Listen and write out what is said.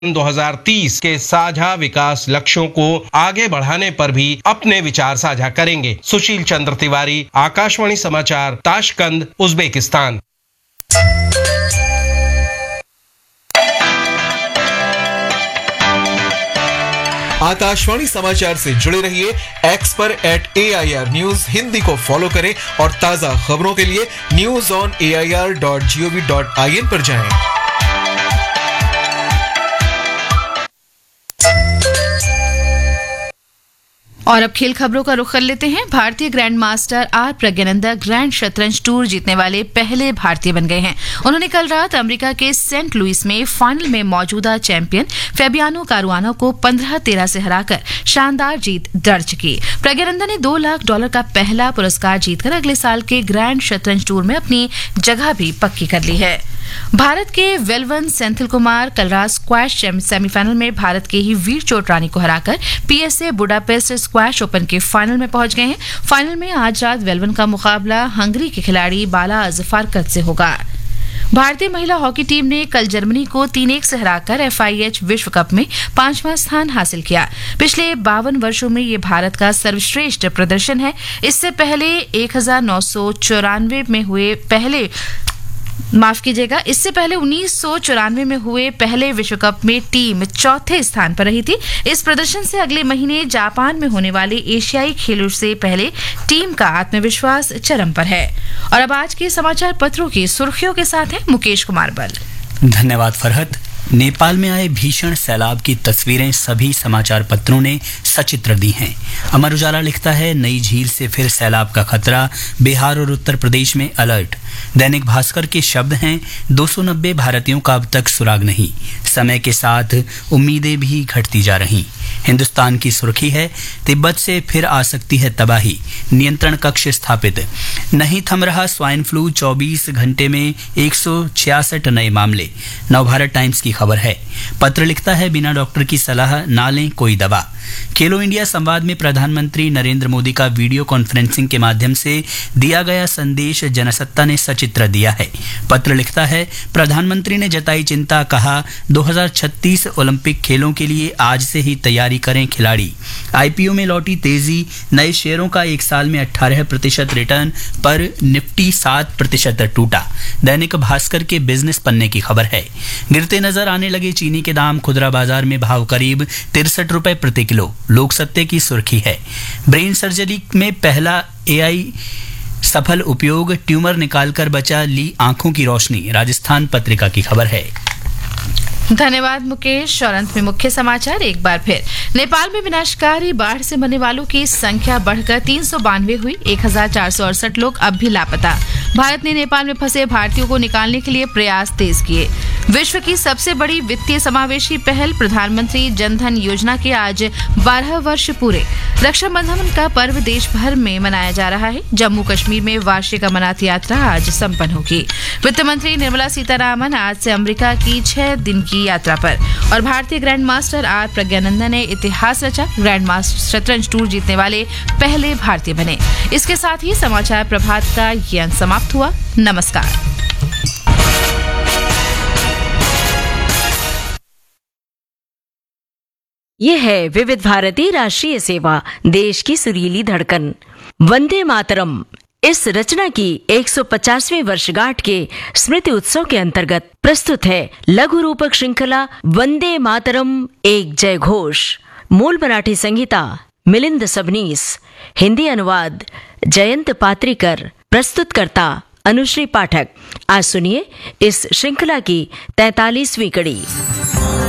2030 के साझा विकास लक्ष्यों को आगे बढ़ाने पर भी अपने विचार साझा करेंगे। सुशील चंद्र तिवारी, आकाशवाणी समाचार, ताशकंद, उज्बेकिस्तान। आकाशवाणी समाचार से जुड़े रहिए। एक्स पर @AIR न्यूज हिंदी को फॉलो करें और ताजा खबरों के लिए news.air.gov.in पर जाएं। और अब खेल खबरों का रुख कर लेते हैं। भारतीय grand master are Praggnanandhaa grand शतरंज टूर जीतने वाले पहले भारतीय बन गए हैं। उन्होंने कल रात अमेरिका के सेंट लुइस में फाइनल में मौजूदा चैंपियन फैबियानो कारुआनो को 15-13 से हराकर शानदार जीत दर्ज की। प्रज्ञानंदा ने $2 लाख का पहला पुरस्कार जीतकर अगले साल के ग्रैंड शतरंज टूर में अपनी जगह भी पक्की कर ली है। भारत के वेलवन सेंथिल कुमार कल रात स्क्वैश सेमीफाइनल में भारत के ही वीर चोटरानी को हराकर PSA बुडापेस्ट स्क्वैश ओपन के फाइनल में पहुंच गए हैं। फाइनल में आज रात वेलवन का मुकाबला हंगरी के खिलाड़ी बाला अजफारकत से होगा। भारतीय महिला हॉकी टीम ने कल जर्मनी को 3-1 से हराकर FIH विश्व कप में 5वां स्थान हासिल किया। पिछले 52 वर्षों में ये भारत का सर्वश्रेष्ठ प्रदर्शन है। इससे पहले 1994 में हुए पहले विश्व कप में टीम चौथे स्थान पर रही थी। इस प्रदर्शन से अगले महीने जापान में होने वाले एशियाई खेलों से पहले टीम का आत्मविश्वास चरम पर है। और अब आज के समाचार पत्रों की सुर्खियों के साथ है मुकेश कुमार बल। धन्यवाद फरहत। नेपाल में आए भीषण सैलाब की तस्वीरें सभी समाचार पत्रों ने सचित्र दी हैं। अमर उजाला लिखता है, नई झील से फिर सैलाब का खतरा, बिहार और उत्तर प्रदेश में अलर्ट। दैनिक भास्कर के शब्द हैं, 290 भारतीयों का अब तक सुराग नहीं, समय के साथ उम्मीदें भी घटती जा रही। हिंदुस्तान की सुर्खी है, तिब्बत से फिर आ सकती है तबाही, नियंत्रण कक्ष स्थापित। नहीं थम रहा स्वाइन फ्लू, 24 घंटे में 166 नए मामले। नवभारत टाइम्स की खबर है। पत्र लिखता है, बिना डॉक्टर की सलाह ना लें कोई दवा। खेलो इंडिया संवाद में प्रधानमंत्री नरेंद्र मोदी का वीडियो कॉन्फ्रेंसिंग के माध्यम से दिया गया संदेश जनसत्ता ने सचित्र दिया है। पत्र लिखता है, प्रधानमंत्री ने जताई चिंता, कहा 2036 ओलंपिक खेलों के लिए आज से ही तैयारी करें खिलाड़ी। IPO में लौटी तेजी, नए शेयरों का एक साल में 18% रिटर्न पर निफ्टी 7% टूटा। दैनिक भास्कर के बिजनेस पन्ने की खबर है। गिरते नजर आने लगे चीनी के दाम, खुदरा बाजार में भाव करीब 63 रुपए प्रति किलो। लोक सत्ते की सुर्खी है, ब्रेन सर्जरी में पहला AI सफल उपयोग, ट्यूमर निकालकर बचा ली आंखों की रोशनी। राजस्थान पत्रिका की खबर है। धन्यवाद मुकेश। और अंत में मुख्य समाचार एक बार फिर। नेपाल में विनाशकारी बाढ़ से मरने वालों की संख्या बढ़कर 392 हुई। 1468 लोग अब भी लापता। भारत ने नेपाल में फंसे भारतीयों को निकालने के लिए प्रयास तेज किए। विश्व की सबसे बड़ी वित्तीय समावेशी पहल प्रधानमंत्री जनधन योजना के आज 12 वर्ष पूरे। रक्षाबंधन का पर्व देश भर में मनाया जा रहा है। जम्मू कश्मीर में वार्षिक अमरनाथ यात्रा आज संपन्न होगी। वित्त मंत्री निर्मला सीतारामन आज से अमेरिका की 6 दिन की यात्रा पर। और भारतीय ग्रैंड मास्टर आर प्रज्ञानंदा ने इतिहास रचा, ग्रैंड मास्टर शतरंज टूर जीतने वाले पहले भारतीय बने। इसके साथ ही समाचार प्रभात का ये अंक समाप्त हुआ। नमस्कार। ये है विविध भारती राष्ट्रीय सेवा, देश की सुरीली धड़कन। वंदे मातरम इस रचना की 150वीं वर्षगांठ के स्मृति उत्सव के अंतर्गत प्रस्तुत है लघु रूपक श्रृंखला वंदे मातरम एक जय घोष। मूल मराठी संगीता मिलिंद सबनीस, हिंदी अनुवाद जयंत पात्रिकर, प्रस्तुतकर्ता अनुश्री पाठक। आज सुनिए इस श्रृंखला की 43वीं कड़ी।